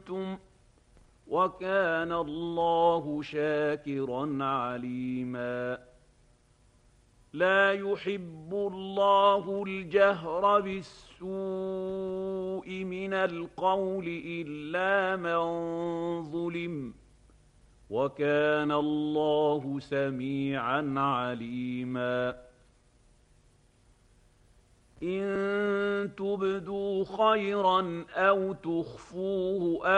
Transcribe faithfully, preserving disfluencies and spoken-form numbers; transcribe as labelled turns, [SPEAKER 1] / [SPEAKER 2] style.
[SPEAKER 1] أَنتُمْ ۚ وَكَانَ اللَّهُ شَاكِرًا عَلِيمًا لا يحب الله الجهر بالسوء من القول إلا من ظلم وكان الله سميعا عليما إن تبدوا خيرا أو تخفوه